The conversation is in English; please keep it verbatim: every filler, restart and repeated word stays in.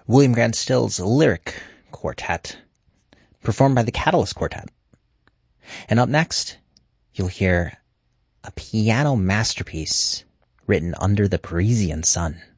William Grant Still's Lyric Quartet, performed by the Catalyst Quartet. And up next, you'll hear a piano masterpiece written under the Parisian sun.